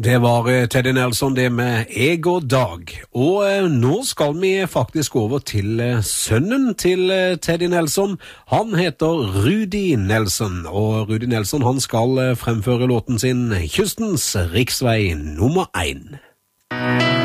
Det var Teddy Nelson det med Jeg og Dag. Og nå skal vi faktisk over til sønnen til Teddy Nelson. Han heter Rudi Nelson, og Rudi Nelson han skal fremføre låten sin Kystens riksvei nummer 1.